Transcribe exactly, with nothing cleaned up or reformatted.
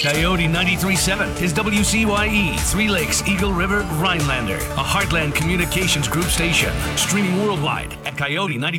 Coyote ninety-three point seven is W C Y E, Three Lakes, Eagle River, Rhinelander, a Heartland Communications Group station. Streaming worldwide at coyote ninety-three